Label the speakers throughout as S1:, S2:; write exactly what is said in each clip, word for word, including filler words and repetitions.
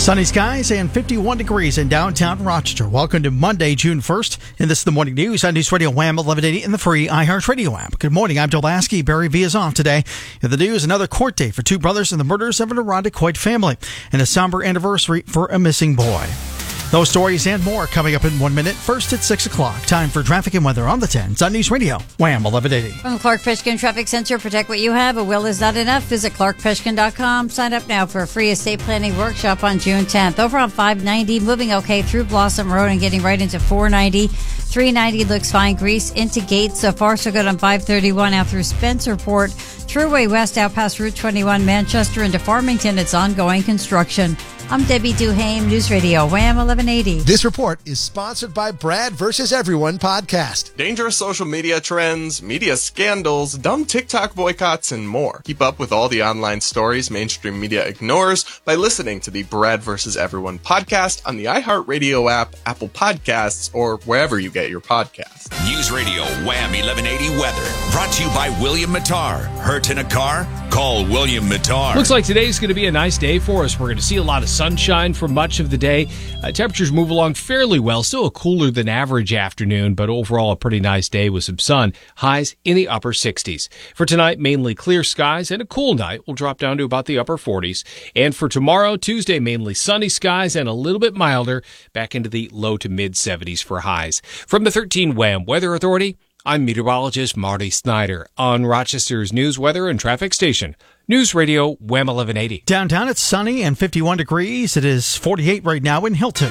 S1: Sunny skies and fifty-one degrees in downtown Rochester. Welcome to Monday, June first, and this is the Morning News on News Radio Wham eleven eighty and the free iHeartRadio app. Good morning, I'm Joe Lasky. Barry V is off today. In the news, another court day for two brothers in the murders of an Irondequoit family, and a somber anniversary for a missing boy. Those stories and more coming up in one minute. First at six o'clock. Time for traffic and weather on the tens on News Radio Wham eleven eighty.
S2: From the Clark Fishkin Traffic Center, protect what you have. A will is not enough. Visit clark fishkin dot com. Sign up now for a free estate planning workshop on June tenth. Over on five ninety, moving okay through Blossom Road and getting right into four ninety. three ninety looks fine. Grease into Gates. So far, so good on five thirty-one out through Spencerport. Trueway West out past Route twenty-one, Manchester into Farmington. It's ongoing construction. I'm Debbie Duhame, News Radio Wham eleven eighty.
S3: This report is sponsored by Brad versus Everyone podcast.
S4: Dangerous social media trends, media scandals, dumb TikTok boycotts, and more. Keep up with all the online stories mainstream media ignores by listening to the Brad versus Everyone podcast on the iHeartRadio app, Apple Podcasts, or wherever you get your podcasts.
S5: News Radio Wham eleven eighty weather brought to you by William Mattar. Hurt in a car? Call William Mattar.
S6: Looks like today's going to be a nice day for us. We're going to see a lot of sunshine for much of the day. Uh, temperatures move along fairly well. Still a cooler than average afternoon, but overall a pretty nice day with some sun. Highs in the upper sixties. For tonight, mainly clear skies and a cool night. We'll drop down to about the upper forties. And for tomorrow, Tuesday, mainly sunny skies and a little bit milder. Back into the low to mid seventies for highs. From the thirteen Wham Weather Authority, I'm meteorologist Marty Snyder on Rochester's news, weather, and traffic station. News Radio Wham eleven eighty.
S1: Downtown, it's sunny and fifty-one degrees. It is forty-eight right now in Hilton.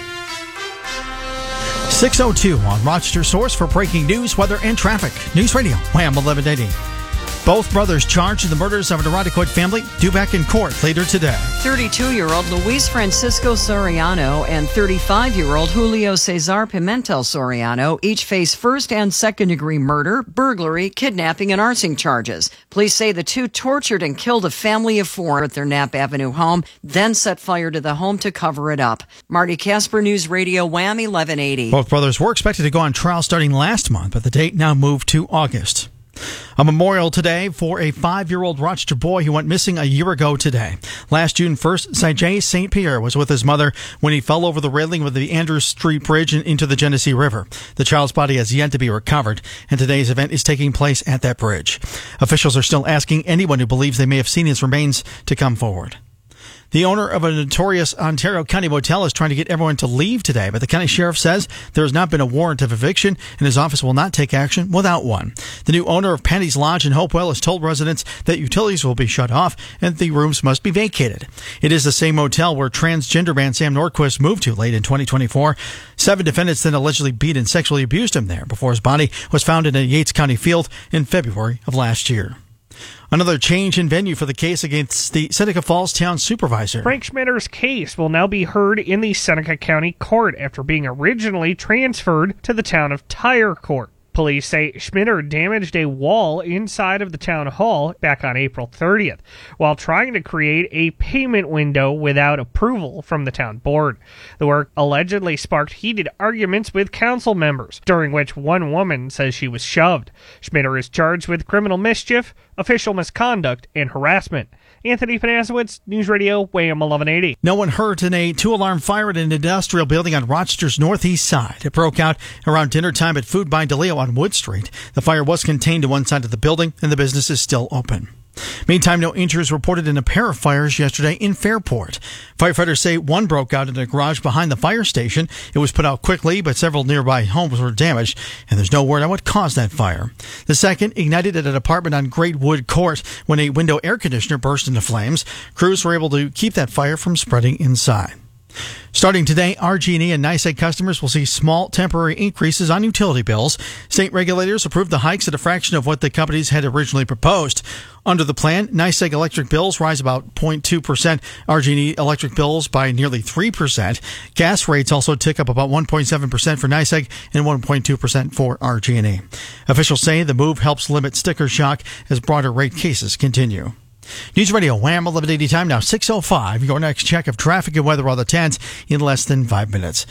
S1: six oh two on Rochester Source for breaking news, weather, and traffic. News Radio Wham eleven eighty. Both brothers charged in the murders of an Irondequoit family due back in court later today.
S7: thirty-two-year-old Luis Francisco Soriano and thirty-five-year-old Julio Cesar Pimentel Soriano each face first and second-degree murder, burglary, kidnapping, and arson charges. Police say the two tortured and killed a family of four at their Knapp Avenue home, then set fire to the home to cover it up. Marty Casper, News Radio Wham eleven eighty.
S1: Both brothers were expected to go on trial starting last month, but the date now moved to August. A memorial today for a five-year-old Rochester boy who went missing a year ago today. Last June first, Sajay Saint Pierre was with his mother when he fell over the railing of the Andrews Street Bridge and into the Genesee River. The child's body has yet to be recovered, and today's event is taking place at that bridge. Officials are still asking anyone who believes they may have seen his remains to come forward. The owner of a notorious Ontario County motel is trying to get everyone to leave today, but the county sheriff says there has not been a warrant of eviction, and his office will not take action without one. The new owner of Patty's Lodge in Hopewell has told residents that utilities will be shut off and the rooms must be vacated. It is the same motel where transgender man Sam Norquist moved to late in twenty twenty-four. Seven defendants then allegedly beat and sexually abused him there before his body was found in a Yates County field in February of last year. Another change in venue for the case against the Seneca Falls town supervisor.
S8: Frank Schmitter's case will now be heard in the Seneca County Court after being originally transferred to the town of Tyre Court. Police say Schmitter damaged a wall inside of the town hall back on April thirtieth while trying to create a payment window without approval from the town board. The work allegedly sparked heated arguments with council members, during which one woman says she was shoved. Schmitter is charged with criminal mischief, official misconduct, and harassment. Anthony Panasowitz, News Radio Wham eleven eighty.
S1: No one hurt in a two-alarm fire at an industrial building on Rochester's northeast side. It broke out around dinner time at Food by DeLeo on Wood Street. The fire was contained to one side of the building, and the business is still open. Meantime, no injuries reported in a pair of fires yesterday in Fairport. Firefighters say one broke out in a garage behind the fire station. It was put out quickly, but several nearby homes were damaged, and there's no word on what caused that fire. The second ignited at an apartment on Great Wood Court when a window air conditioner burst into flames. Crews were able to keep that fire from spreading inside. Starting today, R G and E and NYSEG customers will see small temporary increases on utility bills. State regulators approved the hikes at a fraction of what the companies had originally proposed. Under the plan, NYSEG electric bills rise about zero point two percent, R G and E electric bills by nearly three percent. Gas rates also tick up about one point seven percent for NYSEG and one point two percent for R G and E. Officials say the move helps limit sticker shock as broader rate cases continue. News Radio Wham eleven eighty time now six oh five. Your next check of traffic and weather on the tens in less than five minutes. The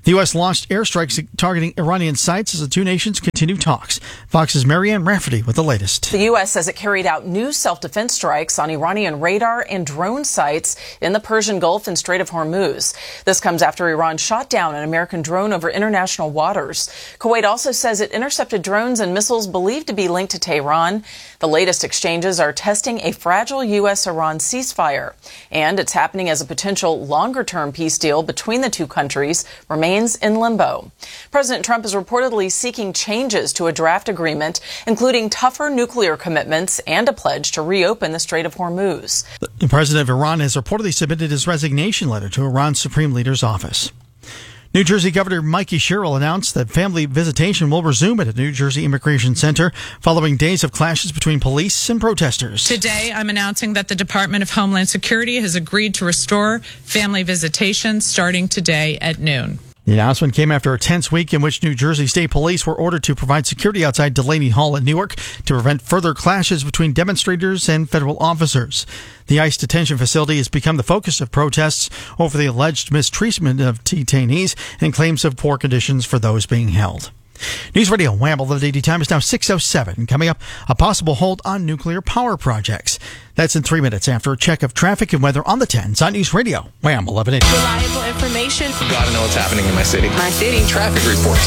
S1: The U S launched airstrikes targeting Iranian sites as the two nations continue talks. Fox's Marianne Rafferty with the latest.
S9: The U S says it carried out new self-defense strikes on Iranian radar and drone sites in the Persian Gulf and Strait of Hormuz. This comes after Iran shot down an American drone over international waters. Kuwait also says it intercepted drones and missiles believed to be linked to Tehran. The latest exchanges are testing a fragile U S Iran ceasefire, and it's happening as a potential longer-term peace deal between the two countries remains in limbo. President Trump is reportedly seeking changes to a draft agreement, including tougher nuclear commitments and a pledge to reopen the Strait of Hormuz.
S1: The president of Iran has reportedly submitted his resignation letter to Iran's supreme leader's office. New Jersey Governor Mikey Sherrill announced that family visitation will resume at a New Jersey Immigration Center following days of clashes between police and protesters.
S10: Today, I'm announcing that the Department of Homeland Security has agreed to restore family visitation starting today at noon.
S1: The announcement came after a tense week in which New Jersey State Police were ordered to provide security outside Delaney Hall in Newark to prevent further clashes between demonstrators and federal officers. The ICE detention facility has become the focus of protests over the alleged mistreatment of detainees and claims of poor conditions for those being held. News Radio Wham! The daily time is now six oh seven. Coming up, a possible hold on nuclear power projects. That's in three minutes after a check of traffic and weather on the tens on News Radio Wham! eleven eighty.
S11: Reliable information.
S12: Gotta know what's happening in my city.
S11: My city.
S12: Traffic reports.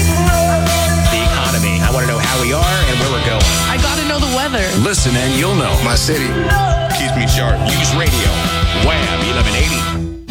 S12: The economy. I want to know how we are and where we're going.
S11: I gotta know the weather.
S5: Listen and you'll know.
S12: My city.
S5: Keeps me sharp. News Radio Wham! eleven eighty.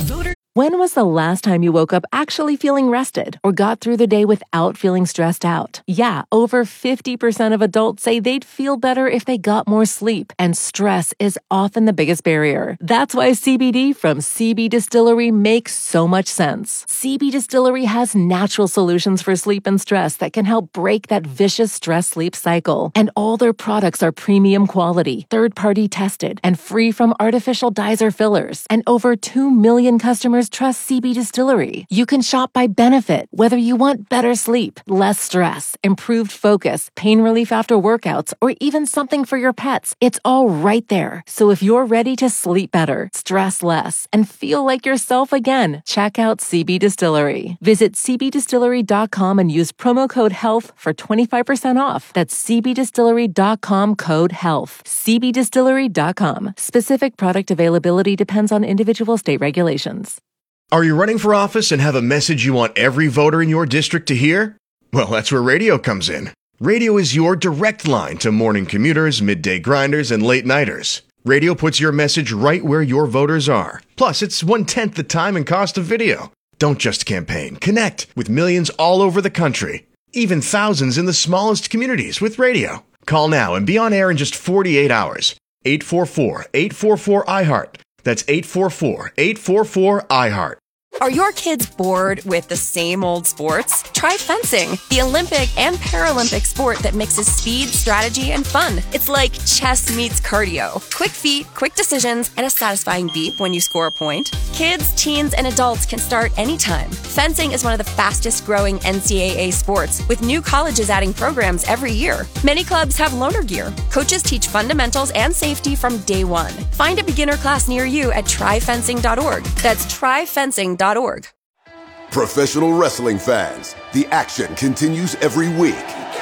S13: When was the last time you woke up actually feeling rested or got through the day without feeling stressed out? Yeah, over fifty percent of adults say they'd feel better if they got more sleep, and stress is often the biggest barrier. That's why C B D from C B Distillery makes so much sense. C B Distillery has natural solutions for sleep and stress that can help break that vicious stress-sleep cycle. And all their products are premium quality, third-party tested, and free from artificial dyes or fillers. And over two million customers trust C B Distillery. You can shop by benefit, whether you want better sleep, less stress, improved focus, pain relief after workouts, or even something for your pets. It's all right there. So if you're ready to sleep better, stress less, and feel like yourself again, check out C B Distillery. Visit c b distillery dot com and use promo code HEALTH for twenty-five percent off. That's c b distillery dot com code HEALTH. c b distillery dot com. Specific product availability depends on individual state regulations.
S14: Are you running for office and have a message you want every voter in your district to hear? Well, that's where radio comes in. Radio is your direct line to morning commuters, midday grinders, and late nighters. Radio puts your message right where your voters are. Plus, it's one-tenth the time and cost of video. Don't just campaign. Connect with millions all over the country. Even thousands in the smallest communities with radio. Call now and be on air in just forty-eight hours. eight four four, eight four four, I heart. That's eight four four, eight four four, I heart.
S15: Are your kids bored with the same old sports? Try fencing, the Olympic and Paralympic sport that mixes speed, strategy, and fun. It's like chess meets cardio. Quick feet, quick decisions, and a satisfying beep when you score a point. Kids, teens, and adults can start anytime. Fencing is one of the fastest growing N C double A sports, with new colleges adding programs every year. Many clubs have loaner gear. Coaches teach fundamentals and safety from day one. Find a beginner class near you at try fencing dot org. That's try fencing dot org.
S16: Professional wrestling fans, the action continues every week.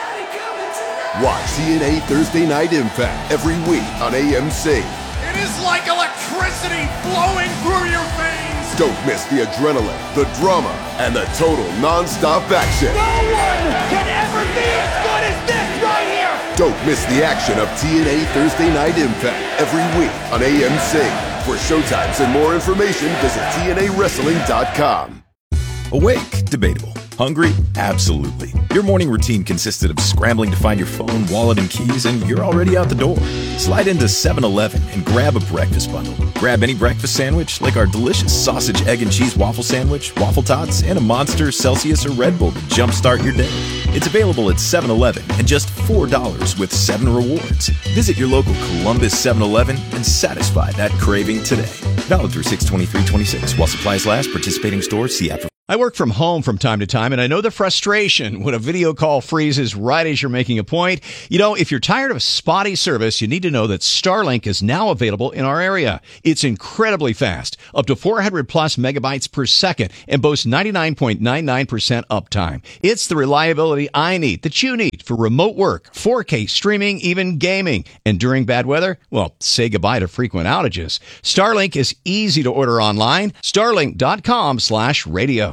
S16: Watch T N A Thursday Night Impact every week on A M C.
S17: It is like electricity flowing through your veins.
S16: Don't miss the adrenaline, the drama, and the total non-stop action.
S17: No one can ever be as good as this right here.
S16: Don't miss the action of T N A Thursday Night Impact every week on A M C. For showtimes and more information, visit T N A wrestling dot com.
S18: Awake? Debatable. Hungry? Absolutely. Your morning routine consisted of scrambling to find your phone, wallet, and keys, and you're already out the door. Slide into seven eleven and grab a breakfast bundle. Grab any breakfast sandwich, like our delicious sausage, egg, and cheese waffle sandwich, waffle tots, and a Monster, Celsius, or Red Bull to jumpstart your day. It's available at seven eleven and just four dollars with seven rewards. Visit your local Columbus seven eleven and satisfy that craving today. Valid through six twenty-three twenty-six while supplies last. Participating stores, see app for
S19: I work from home from time to time, and I know the frustration when a video call freezes right as you're making a point. You know, if you're tired of spotty service, you need to know that Starlink is now available in our area. It's incredibly fast, up to four hundred plus megabytes per second, and boasts ninety-nine point nine nine percent uptime. It's the reliability I need, that you need, for remote work, four K streaming, even gaming. And during bad weather, well, say goodbye to frequent outages. Starlink is easy to order online. Starlink.com slash radio.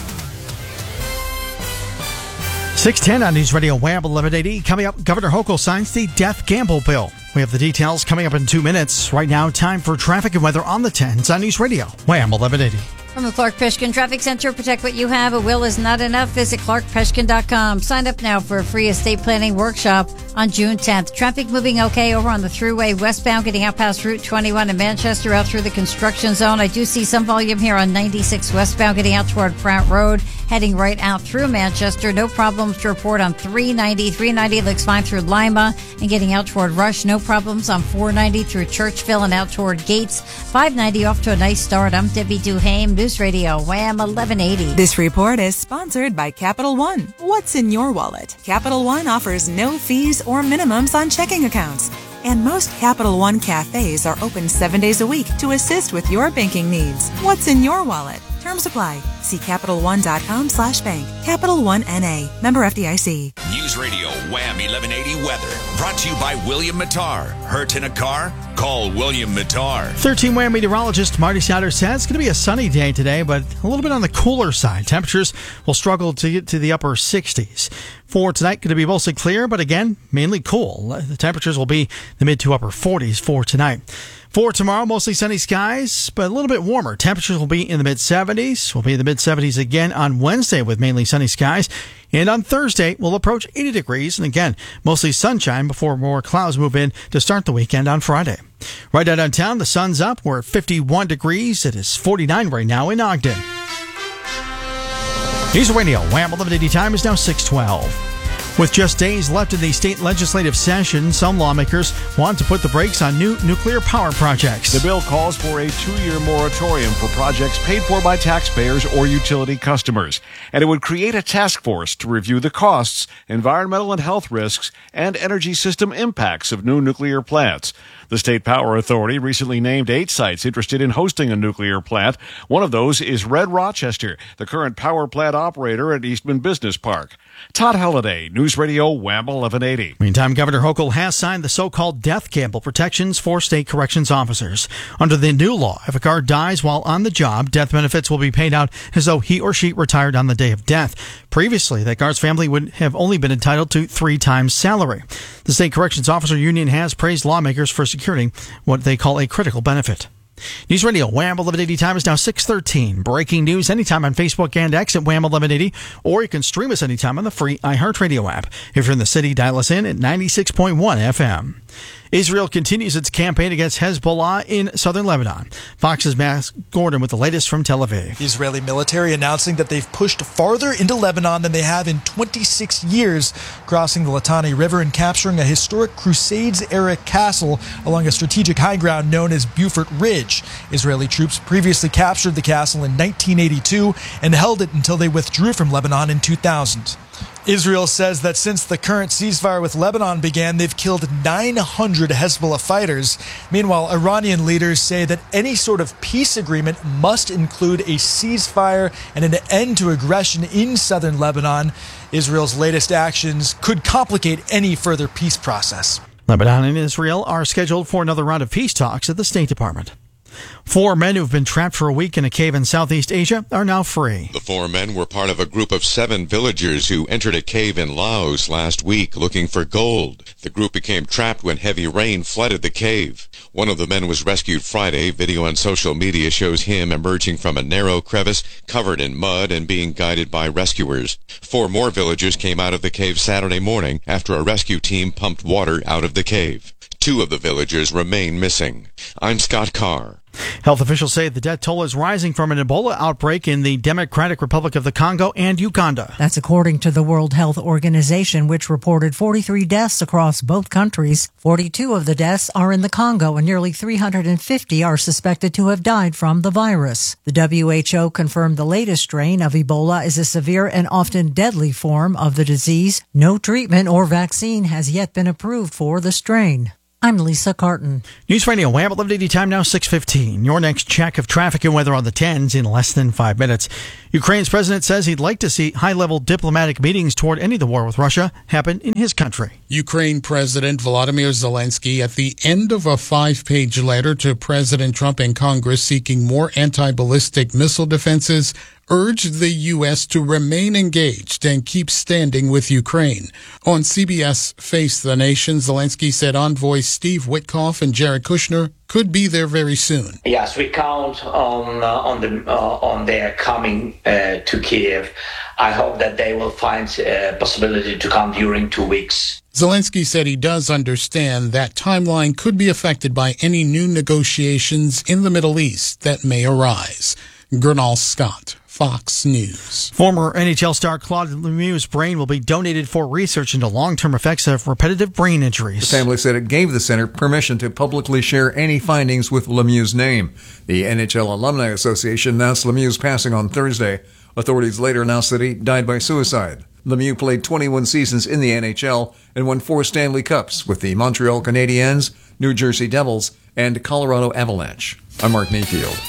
S1: six ten on News Radio Wham eleven eighty. Coming up, Governor Hochul signs the death gamble bill. We have the details coming up in two minutes. Right now, time for traffic and weather on the tens on News Radio Wham eleven eighty.
S2: From the Clark Peshkin Traffic Center, protect what you have. A will is not enough. Visit clark peshkin dot com. Sign up now for a free estate planning workshop on June tenth. Traffic moving okay over on the Thruway westbound, getting out past Route twenty-one in Manchester, out through the construction zone. I do see some volume here on ninety-six westbound, getting out toward Pratt Road, heading right out through Manchester. No problems to report on three ninety. three ninety looks fine through Lima and getting out toward Rush. No problems on four ninety through Churchville and out toward Gates. five ninety off to a nice start. I'm Debbie Duhame, News Radio Wham eleven eighty.
S20: This report is sponsored by Capital One. What's in your wallet? Capital One offers no fees or minimums on checking accounts. And most Capital One cafes are open seven days a week to assist with your banking needs. What's in your wallet? Terms apply. See Capital One dot com slash bank. Capital One N A. Member F D I C.
S5: News Radio Wham eleven eighty weather. Brought to you by William Mattar. Hurt in a car? Call William Mattar.
S1: thirteen Wham meteorologist Marty Sauter says it's going to be a sunny day today, but a little bit on the cooler side. Temperatures will struggle to get to the upper sixties. For tonight, going to be mostly clear, but again, mainly cool. The temperatures will be the mid to upper forties for tonight. For tomorrow, mostly sunny skies, but a little bit warmer. Temperatures will be in the mid-seventies. We'll be in the mid-seventies again on Wednesday with mainly sunny skies. And on Thursday, we'll approach eighty degrees. And again, mostly sunshine before more clouds move in to start the weekend on Friday. Right now downtown, the sun's up. We're at fifty-one degrees. It is forty-nine right now in Ogden. News Radio Wham eleven eighty time is now six twelve. With just days left in the state legislative session, some lawmakers want to put the brakes on new nuclear power projects.
S21: The bill calls for a two-year moratorium for projects paid for by taxpayers or utility customers, and it would create a task force to review the costs, environmental and health risks, and energy system impacts of new nuclear plants. The State Power Authority recently named eight sites interested in hosting a nuclear plant. One of those is Red Rochester, the current power plant operator at Eastman Business Park. Todd Halliday, News Radio Wham eleven eighty.
S1: Meantime, Governor Hochul has signed the so-called death gamble protections for state corrections officers. Under the new law, if a guard dies while on the job, death benefits will be paid out as though he or she retired on the day of death. Previously, that guard's family would have only been entitled to three times salary. The State Corrections Officer Union has praised lawmakers for securing what they call a critical benefit. News Radio Wham eleven eighty time is now six thirteen. Breaking news anytime on Facebook and X at Wham eleven eighty, or you can stream us anytime on the free iHeartRadio app. If you're in the city, dial us in at ninety-six point one F M. Israel continues its campaign against Hezbollah in southern Lebanon. Fox's Max Gordon with the latest from Tel Aviv.
S22: The Israeli military announcing that they've pushed farther into Lebanon than they have in twenty-six years, crossing the Litani River and capturing a historic Crusades-era castle along a strategic high ground known as Beaufort Ridge. Israeli troops previously captured the castle in nineteen eighty-two and held it until they withdrew from Lebanon in two thousand. Israel says that since the current ceasefire with Lebanon began, they've killed nine hundred Hezbollah fighters. Meanwhile, Iranian leaders say that any sort of peace agreement must include a ceasefire and an end to aggression in southern Lebanon. Israel's latest actions could complicate any further peace process.
S1: Lebanon and Israel are scheduled for another round of peace talks at the State Department. Four men who've been trapped for a week in a cave in Southeast Asia are now free.
S23: The four men were part of a group of seven villagers who entered a cave in Laos last week looking for gold. The group became trapped when heavy rain flooded the cave. One of the men was rescued Friday. Video on social media shows him emerging from a narrow crevice covered in mud and being guided by rescuers. Four more villagers came out of the cave Saturday morning after a rescue team pumped water out of the cave. Two of the villagers remain missing. I'm Scott Carr.
S1: Health officials say the death toll is rising from an Ebola outbreak in the Democratic Republic of the Congo and Uganda.
S3: That's according to the World Health Organization, which reported forty-three deaths across both countries. forty-two of the deaths are in the Congo, and nearly three hundred fifty are suspected to have died from the virus. The W H O confirmed the latest strain of Ebola is a severe and often deadly form of the disease. No treatment or vaccine has yet been approved for the strain. I'm Lisa Carton.
S1: News Radio Wham! eleven eighty time now six fifteen. Your next check of traffic and weather on the tens in less than five minutes. Ukraine's president says he'd like to see high-level diplomatic meetings toward ending the war with Russia happen in his country.
S4: Ukraine President Volodymyr Zelensky at the end of a five-page letter to President Trump and Congress seeking more anti-ballistic missile defenses urged the U S to remain engaged and keep standing with Ukraine. On C B S Face the Nation, Zelensky said envoys Steve Witkoff and Jared Kushner could be there very soon.
S6: Yes, we count on uh, on the uh, on their coming uh, to Kiev. I hope that they will find a possibility to come during two weeks.
S4: Zelensky said he does understand that timeline could be affected by any new negotiations in the Middle East that may arise. Gernal Scott, Fox News.
S1: Former N H L star Claude Lemieux's brain will be donated for research into long-term effects of repetitive brain injuries.
S24: The family said it gave the center permission to publicly share any findings with Lemieux's name. The N H L Alumni Association announced Lemieux's passing on Thursday. Authorities later announced that he died by suicide. Lemieux played twenty-one seasons in the N H L and won four Stanley Cups with the Montreal Canadiens, New Jersey Devils, and Colorado Avalanche. I'm Mark Mayfield.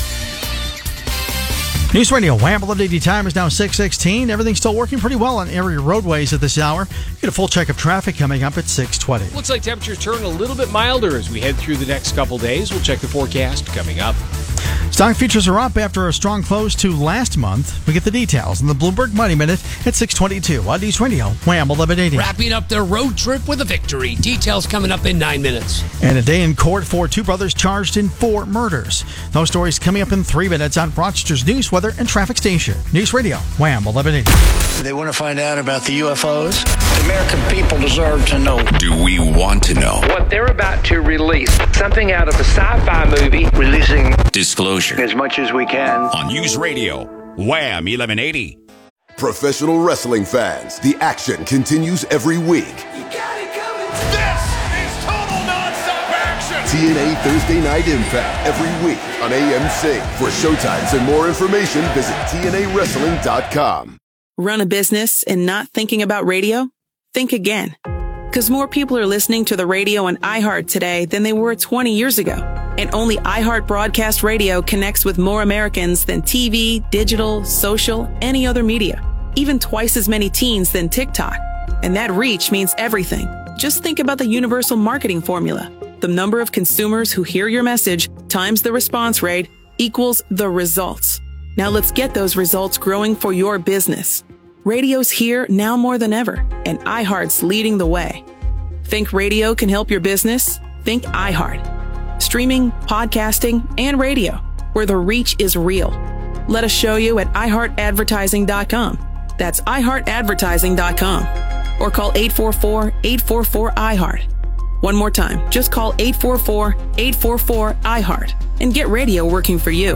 S1: News Radio Wham! eleven eighty time is now six sixteen. Everything's still working pretty well on area roadways at this hour. Get a full check of traffic coming up at six twenty.
S12: Looks like temperatures turn a little bit milder as we head through the next couple days. We'll check the forecast coming up.
S1: Stock futures are up after a strong close to last month. We get the details in the Bloomberg Money Minute at six twenty-two on News Radio Wham! eleven eighty.
S25: Wrapping up their road trip with a victory. Details coming up in nine minutes.
S1: And a day in court for two brothers charged in four murders. Those stories coming up in three minutes on Rochester's News, Weather, and Traffic Station. News Radio Wham! eleven eighty.
S26: They want to find out about the U F Os. The American people deserve to know.
S5: Do we want to know?
S27: What they're about to release, something out of a sci-fi movie.
S26: Releasing
S5: disclosure
S26: as much as we can
S5: on News Radio Wham! eleven eighty.
S16: Professional wrestling fans, the action continues every week.
S17: You got it coming. This is total nonstop action.
S16: T N A Thursday Night Impact every week on A M C. For showtimes and more information, visit T N A wrestling dot com.
S28: Run a business and not thinking about radio? Think again. Because more people are listening to the radio on iHeart today than they were twenty years ago. And only iHeart Broadcast Radio connects with more Americans than T V, digital, social, any other media. Even twice as many teens than TikTok. And that reach means everything. Just think about the universal marketing formula. The number of consumers who hear your message times the response rate equals the results. Now let's get those results growing for your business. Radio's here now more than ever, and iHeart's leading the way. Think radio can help your business? Think iHeart. Streaming, podcasting, and radio, where the reach is real. Let us show you at i heart advertising dot com. That's i heart advertising dot com. Or call eight four four, eight four four, I heart. One more time, just call eight four four, eight four four, I heart and get radio working for you.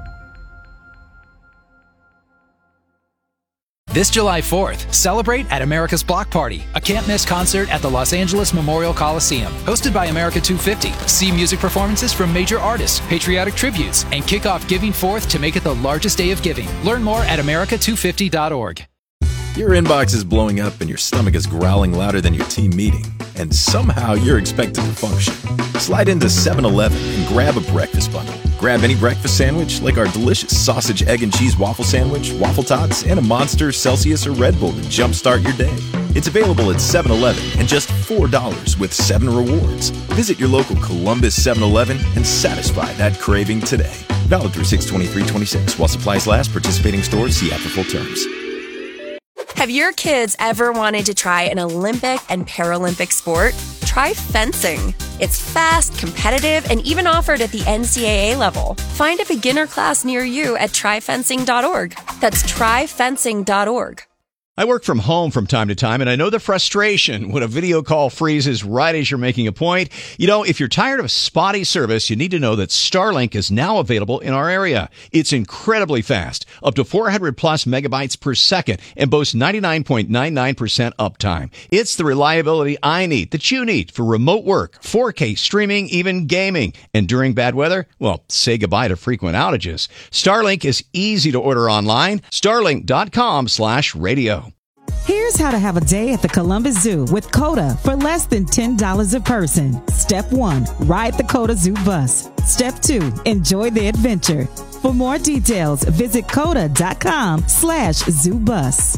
S29: This July fourth, celebrate at America's Block Party, a can't-miss concert at the Los Angeles Memorial Coliseum. Hosted by America two fifty, see music performances from major artists, patriotic tributes, and kick off Giving Fourth to make it the largest day of giving. Learn more at america two fifty dot org.
S18: Your inbox is blowing up and your stomach is growling louder than your team meeting, and somehow you're expected to function. Slide into seven eleven and grab a breakfast bundle. Grab any breakfast sandwich like our delicious sausage, egg, and cheese waffle sandwich, waffle tots, and a Monster, Celsius, or Red Bull to jumpstart your day. It's available at seven eleven and just four dollars with seven rewards. Visit your local Columbus seven eleven and satisfy that craving today. Valid through six twenty-three twenty-six while supplies last. Participating stores, see app for full terms.
S15: Have your kids ever wanted to try an Olympic and Paralympic sport? Try fencing. It's fast, competitive, and even offered at the N C double A level. Find a beginner class near you at try fencing dot org. That's try fencing dot org.
S2: I work from home from time to time, and I know the frustration when a video call freezes right as you're making a point. You know, if you're tired of spotty service, you need to know that Starlink is now available in our area. It's incredibly fast, up to four hundred plus megabytes per second, and boasts ninety-nine point nine nine percent uptime. It's the reliability I need, that you need, for remote work, four K streaming, even gaming. And during bad weather, well, say goodbye to frequent outages. Starlink is easy to order online. Starlink.com slash radio.
S7: Here's how to have a day at the Columbus Zoo with COTA for less than ten dollars a person. Step one, ride the COTA Zoo bus. Step two, enjoy the adventure. For more details, visit COTA.com slash zoo bus.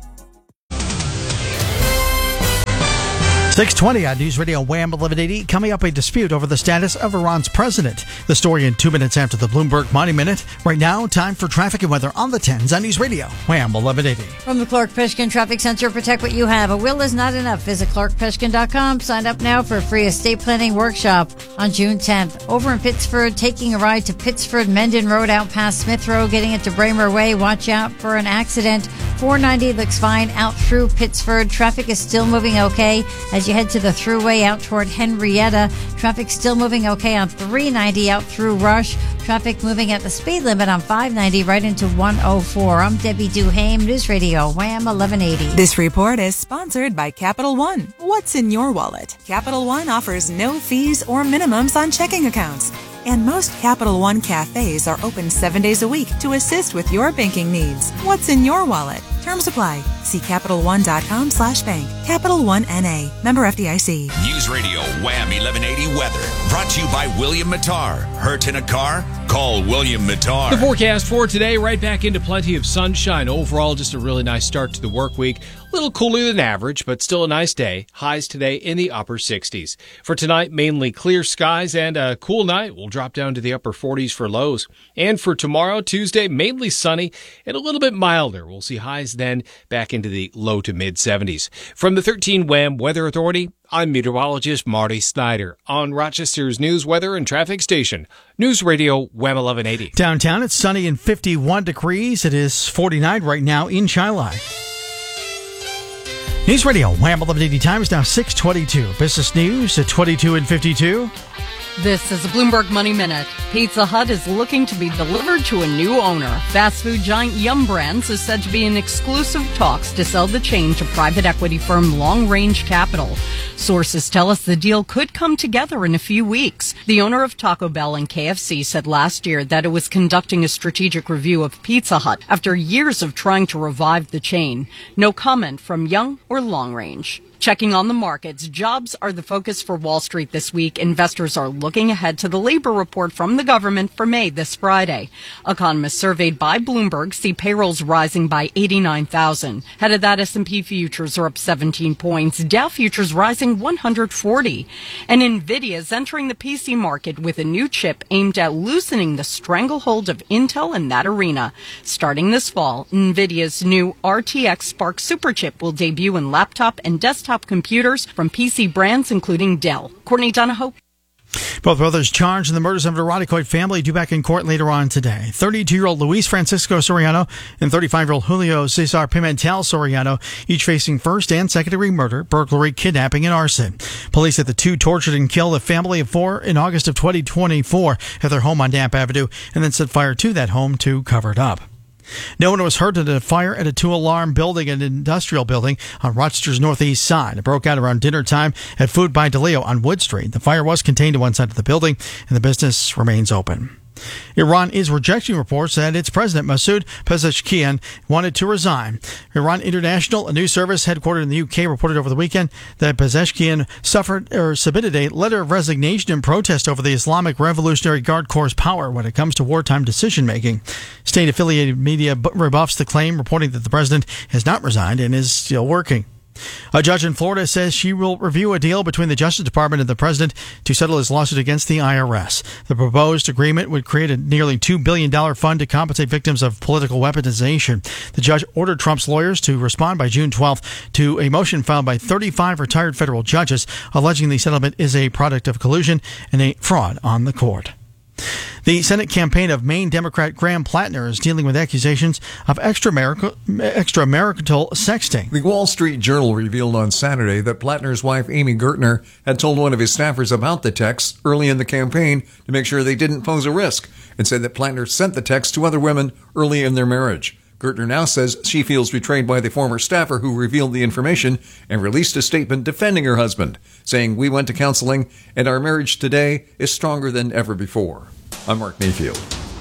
S1: six twenty on News Radio Wham eleven eighty. Coming up, a dispute over the status of Iran's president. The story in two minutes after the Bloomberg Money Minute. Right now, time for traffic and weather on the tens on News Radio Wham eleven eighty.
S8: From the Clark Peshkin Traffic Center, protect what you have. A will is not enough. Visit clark peshkin dot com. Sign up now for a free estate planning workshop on June tenth. Over in Pittsford, taking a ride to Pittsford Mendon Road out past Smith Road, getting into Bramer Way. Watch out for an accident. four ninety looks fine out through Pittsford. Traffic is still moving okay as you head to the thruway out toward Henrietta. Traffic still moving okay on three ninety out through Rush. Traffic moving at the speed limit on five ninety right into one oh four. I'm Debbie Duhame, News Radio Wham eleven eighty.
S20: This report is sponsored by Capital One. What's in your wallet? Capital One offers no fees or minimums on checking accounts. And most Capital One cafes are open seven days a week to assist with your banking needs. What's in your wallet? Terms apply. See Capital One dot com slash bank. Capital One N A. Member F D I C.
S5: News Radio Wham eleven eighty weather. Brought to you by William Mattar. Hurt in a car? Call William Mattar.
S25: The forecast for today, right back into plenty of sunshine. Overall, just a really nice start to the work week. A little cooler than average, but still a nice day. Highs today in the upper sixties. For tonight, mainly clear skies and a cool night. We'll drop down to the upper forties for lows. And for tomorrow, Tuesday, mainly sunny and a little bit milder. We'll see highs then back into the low to mid seventies. From the thirteen Wham Weather Authority, I'm meteorologist Marty Snyder on Rochester's news, weather, and traffic station. News Radio Wham eleven eighty.
S1: Downtown, it's sunny and fifty-one degrees. It is forty-nine right now in Chilai. News Radio Wham eleven eighty time is now six twenty-two. Business news at twenty-two and fifty-two.
S9: This is a Bloomberg Money Minute. Pizza Hut is looking to be delivered to a new owner. Fast food giant Yum Brands is said to be in exclusive talks to sell the chain to private equity firm Long Range Capital. Sources tell us the deal could come together in a few weeks. The owner of Taco Bell and K F C said last year that it was conducting a strategic review of Pizza Hut after years of trying to revive the chain. No comment from Young or Long Range. Checking on the markets, jobs are the focus for Wall Street this week. Investors are looking ahead to the labor report from the government for May this Friday. Economists surveyed by Bloomberg see payrolls rising by eighty-nine thousand. Head of that, S and P futures are up seventeen points. Dow futures rising one hundred forty. And NVIDIA is entering the P C market with a new chip aimed at loosening the stranglehold of Intel in that arena. Starting this fall, NVIDIA's new R T X Spark Superchip will debut in laptop and desktop computers from P C brands including Dell. Courtney Donahoe.
S1: Both brothers charged in the murders of an erotic family due back in court later on today. thirty-two-year-old Luis Francisco Soriano and thirty-five-year-old Julio Cesar Pimentel Soriano, each facing first and second degree murder, burglary, kidnapping, and arson. Police said the two tortured and killed a family of four in August of twenty twenty-four at their home on Damp Avenue and then set fire to that home to cover it up. No one was hurt in a fire at a two-alarm building, an industrial building on Rochester's northeast side. It broke out around dinner time at Food by DeLeo on Wood Street. The fire was contained to one side of the building, and the business remains open. Iran is rejecting reports that its president, Masoud Pezeshkian, wanted to resign. Iran International, a news service headquartered in the U K, reported over the weekend that Pezeshkian suffered or submitted a letter of resignation in protest over the Islamic Revolutionary Guard Corps' power when it comes to wartime decision-making. State-affiliated media rebuffs the claim, reporting that the president has not resigned and is still working. A judge in Florida says she will review a deal between the Justice Department and the president to settle his lawsuit against the I R S. The proposed agreement would create a nearly two billion dollars fund to compensate victims of political weaponization. The judge ordered Trump's lawyers to respond by June twelfth to a motion filed by thirty-five retired federal judges alleging the settlement is a product of collusion and a fraud on the court. The Senate campaign of Maine Democrat Graham Plattner is dealing with accusations of extramarital, extramarital sexting.
S24: The Wall Street Journal revealed on Saturday that Plattner's wife, Amy Gertner, had told one of his staffers about the texts early in the campaign to make sure they didn't pose a risk, and said that Plattner sent the text to other women early in their marriage. Gertner now says she feels betrayed by the former staffer who revealed the information and released a statement defending her husband, saying, "We went to counseling and our marriage today is stronger than ever before." I'm Mark Mayfield.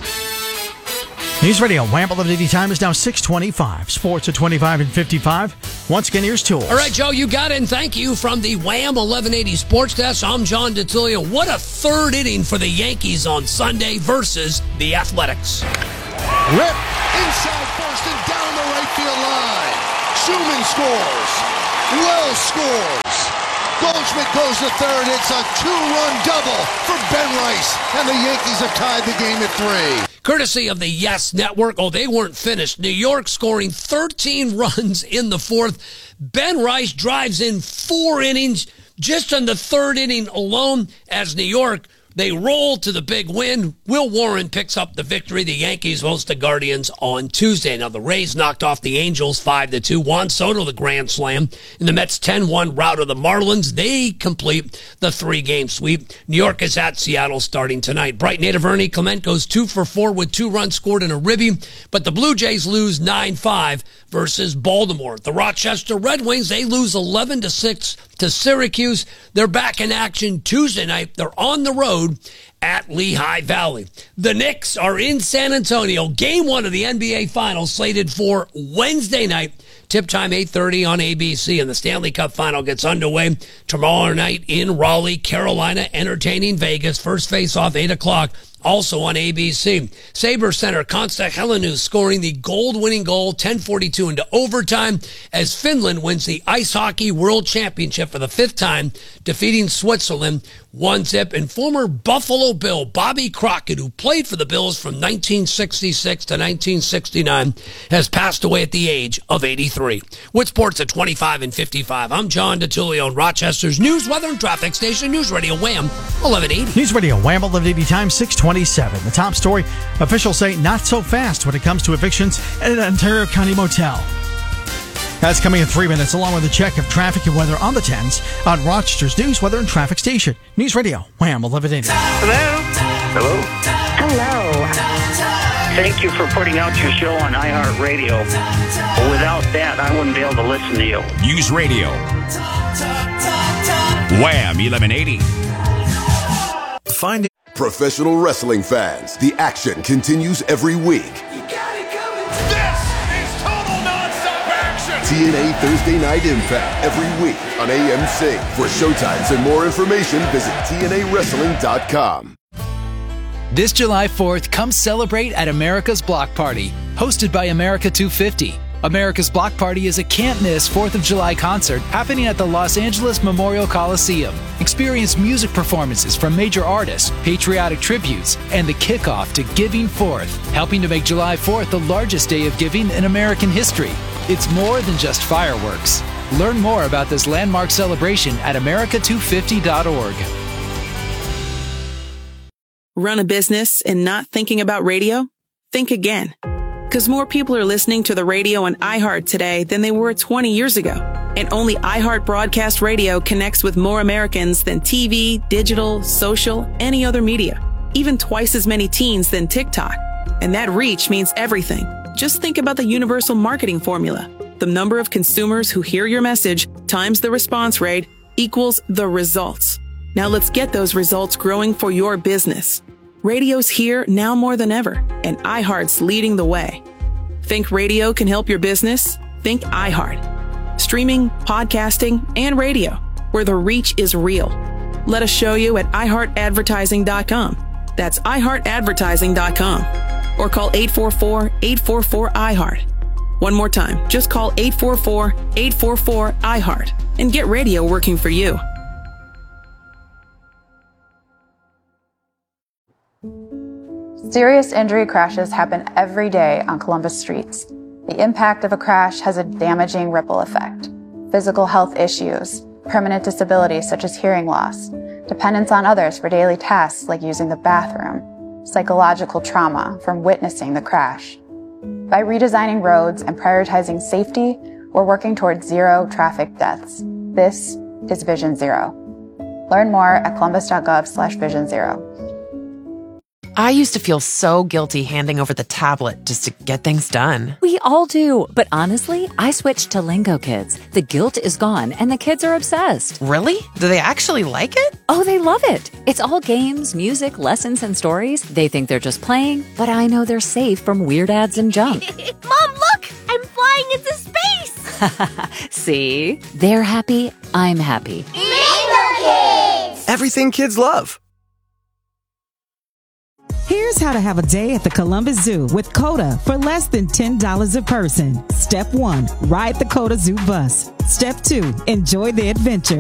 S1: News Radio Wham eleven eighty time is now six twenty-five. Sports at twenty-five and fifty-five. Once again, here's Tools.
S3: All right, Joe, you got it, and thank you from the Wham eleven eighty Sports Desk. I'm John DeTilio. What a third inning for the Yankees on Sunday versus the Athletics.
S17: Rip inside first and down the right field line. Schumann scores. Wells scores. Goldschmidt goes to third. It's a two-run double for Ben Rice, and the Yankees have tied the game at three.
S3: Courtesy of the Yes Network. Oh, they weren't finished. New York scoring thirteen runs in the fourth. Ben Rice drives in four innings just on the third inning alone as New York, they roll to the big win. Will Warren picks up the victory. The Yankees host the Guardians on Tuesday. Now, the Rays knocked off the Angels five to two. Juan Soto, the grand slam. In the Mets' ten one rout of the Marlins, they complete the three-game sweep. New York is at Seattle starting tonight. Bright native Ernie Clement goes two for four with two runs scored in a ribby, but the Blue Jays lose nine five versus Baltimore. The Rochester Red Wings, they lose eleven to six to Syracuse. They're back in action Tuesday night. They're on the road at Lehigh Valley. The Knicks are in San Antonio. Game one of the N B A Finals slated for Wednesday night. Tip time eight thirty on A B C, and the Stanley Cup Final gets underway tomorrow night in Raleigh, Carolina, entertaining Vegas. First face-off, eight o'clock. Also on A B C. Sabre center Konsta Helenius scoring the gold-winning goal, ten forty-two into overtime, as Finland wins the Ice Hockey World Championship for the fifth time, defeating Switzerland one zip. And former Buffalo Bill Bobby Crockett, who played for the Bills from nineteen sixty-six to nineteen sixty-nine, has passed away at the age of eighty-three. With sports at twenty-five and fifty-five, I'm John DeTilio on Rochester's News, Weather, and Traffic Station, News Radio Wham eleven eighty.
S1: News Radio Wham eleven eighty time six twenty-seven. The top story, officials say not so fast when it comes to evictions at an Ontario County motel. That's coming in three minutes, along with a check of traffic and weather on the tens on Rochester's News, Weather, and Traffic Station. News Radio Wham eleven eighty.
S26: Hello? Hello? Hello. Thank you for putting out your show on iHeartRadio. Without that, I wouldn't be able to listen to you.
S5: News Radio. Wham eleven eighty.
S16: Find it. Professional wrestling fans, the action continues every week.
S17: This is total nonstop action.
S16: T N A Thursday Night Impact every week on A M C. For showtimes and more information, visit T N A wrestling dot com.
S29: This July fourth, come celebrate at America's Block Party, hosted by America two fifty. America's Block Party is a can't-miss fourth of July concert happening at the Los Angeles Memorial Coliseum. Experience music performances from major artists, patriotic tributes, and the kickoff to Giving Forth, helping to make July fourth the largest day of giving in American history. It's more than just fireworks. Learn more about this landmark celebration at America two fifty dot org.
S28: Run a business and not thinking about radio? Think again. Because more people are listening to the radio on iHeart today than they were twenty years ago. And only iHeart Broadcast Radio connects with more Americans than T V, digital, social, any other media. Even twice as many teens than TikTok. And that reach means everything. Just think about the universal marketing formula. The number of consumers who hear your message times the response rate equals the results. Now let's get those results growing for your business. Radio's here now more than ever, and iHeart's leading the way. Think radio can help your business? Think iHeart. Streaming, podcasting, and radio, where the reach is real. Let us show you at i heart advertising dot com. That's i heart advertising dot com. Or call eight four four, eight four four, I heart. One more time, just call eight four four, eight four four, I heart and get radio working for you.
S10: Serious injury crashes happen every day on Columbus streets. The impact of a crash has a damaging ripple effect. Physical health issues, permanent disabilities such as hearing loss, dependence on others for daily tasks like using the bathroom, psychological trauma from witnessing the crash. By redesigning roads and prioritizing safety, we're working towards zero traffic deaths. This is Vision Zero. Learn more at columbus.gov slash vision zero.
S4: I used to feel so guilty handing over the tablet just to get things done.
S6: We all do, but honestly, I switched to Lingo Kids. The guilt is gone and the kids are obsessed.
S4: Really? Do they actually like it?
S6: Oh, they love it. It's all games, music, lessons, and stories. They think they're just playing, but I know they're safe from weird ads and junk.
S11: Mom, look! I'm flying into space!
S6: See? They're happy, I'm happy.
S11: Lingo Kids!
S13: Everything kids love.
S7: Here's how to have a day at the Columbus Zoo with Coda for less than ten dollars a person. Step one, ride the Coda Zoo bus. Step two, enjoy the adventure.